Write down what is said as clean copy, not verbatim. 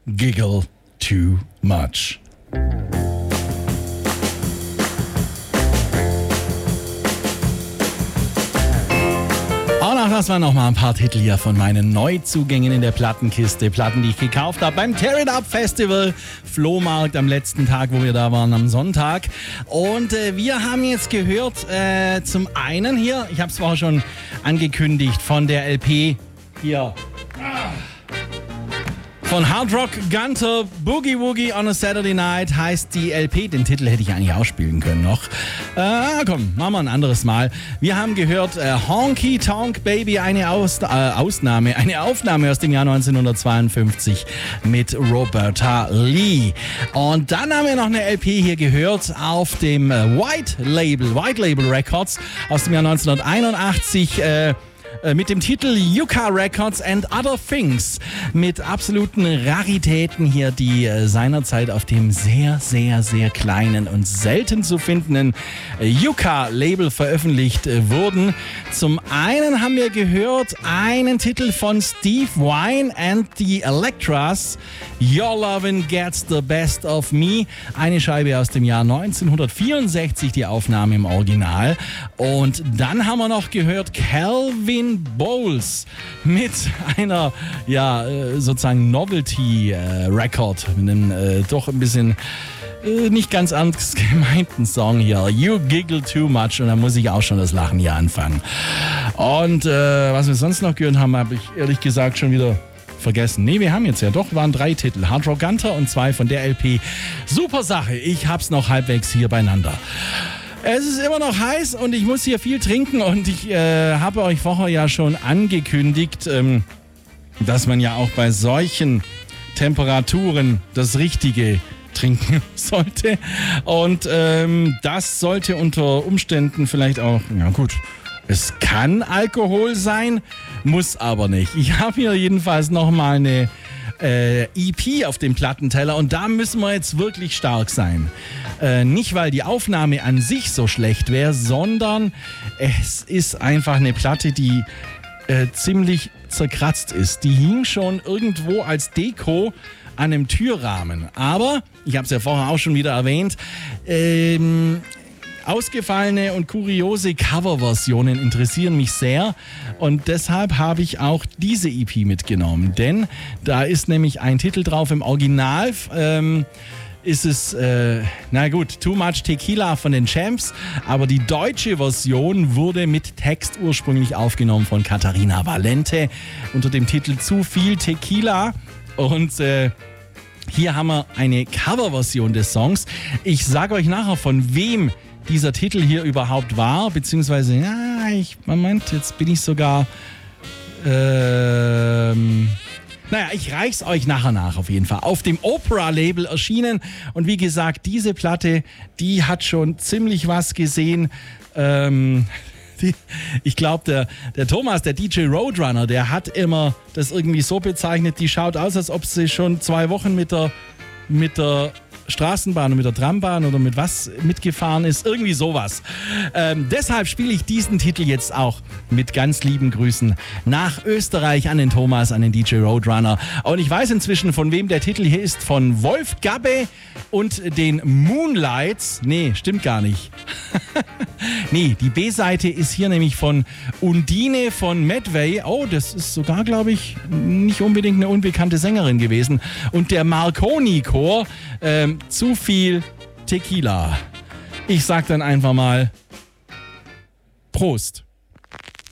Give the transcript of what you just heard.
Giggle Too Much. Ach, das waren noch mal ein paar Titel hier von meinen Neuzugängen in der Plattenkiste. Platten, die ich gekauft habe beim Tear It Up Festival, Flohmarkt am letzten Tag, wo wir da waren, am Sonntag. Und wir haben jetzt gehört, zum einen hier, ich habe es vorher schon angekündigt, von der LP hier. Von Hard Rock Gunter, Boogie Woogie on a Saturday Night heißt die LP. Den Titel hätte ich eigentlich ausspielen können noch. Komm, machen wir ein anderes Mal. Wir haben gehört Honky Tonk Baby, eine Aufnahme aus dem Jahr 1952 mit Roberta Lee. Und dann haben wir noch eine LP hier gehört auf dem White Label Records aus dem Jahr 1981. Mit dem Titel Yucca Records and Other Things. Mit absoluten Raritäten hier, die seinerzeit auf dem sehr, sehr, sehr kleinen und selten zu findenden Yucca-Label veröffentlicht wurden. Zum einen haben wir gehört einen Titel von Steve Wynn and the Electras, Your Lovin' Gets the Best of Me. Eine Scheibe aus dem Jahr 1964, die Aufnahme im Original. Und dann haben wir noch gehört Calvin Bowles mit einer, sozusagen Novelty-Record, mit einem doch ein bisschen nicht ganz ernst gemeinten Song hier, You Giggle Too Much, und da muss ich auch schon das Lachen hier anfangen. Und was wir sonst noch gehört haben, habe ich ehrlich gesagt schon wieder vergessen. Nee, wir haben jetzt ja doch, waren 3 Titel, Hard Rock Gunter und 2 von der LP. Super Sache, ich hab's noch halbwegs hier beieinander. Es ist immer noch heiß und ich muss hier viel trinken, und ich habe euch vorher ja schon angekündigt, dass man ja auch bei solchen Temperaturen das Richtige trinken sollte. Und das sollte unter Umständen vielleicht auch, ja gut, es kann Alkohol sein, muss aber nicht. Ich habe hier jedenfalls nochmal eine EP auf dem Plattenteller, und da müssen wir jetzt wirklich stark sein. Nicht, weil die Aufnahme an sich so schlecht wäre, sondern es ist einfach eine Platte, die ziemlich zerkratzt ist. Die hing schon irgendwo als Deko an einem Türrahmen. Aber, ich habe es ja vorher auch schon wieder erwähnt, ausgefallene und kuriose Coverversionen interessieren mich sehr, und deshalb habe ich auch diese EP mitgenommen, denn da ist nämlich ein Titel drauf. Im Original ist es, Too Much Tequila von den Champs, aber die deutsche Version wurde mit Text ursprünglich aufgenommen von Katharina Valente unter dem Titel Zu viel Tequila, und hier haben wir eine Coverversion des Songs. Ich sage euch nachher, von wem dieser Titel hier überhaupt war, beziehungsweise, Moment, jetzt bin ich sogar, ich reich's euch nachher nach auf jeden Fall. Auf dem Opera-Label erschienen, und wie gesagt, diese Platte, die hat schon ziemlich was gesehen. Ich glaube, der Thomas, der DJ Roadrunner, der hat immer das irgendwie so bezeichnet, die schaut aus, als ob sie schon 2 Wochen mit der Straßenbahn und mit der Trambahn oder mit was mitgefahren ist, irgendwie sowas. Deshalb spiele ich diesen Titel jetzt auch mit ganz lieben Grüßen nach Österreich an den Thomas, an den DJ Roadrunner. Und ich weiß inzwischen, von wem der Titel hier ist, von Wolf Gabbe und den Moonlights. Nee, stimmt gar nicht. Nee, die B-Seite ist hier nämlich von Undine von Medway. Oh, das ist sogar, glaube ich, nicht unbedingt eine unbekannte Sängerin gewesen. Und der Marconi-Chor, Zu viel Tequila. Ich sag dann einfach mal Prost.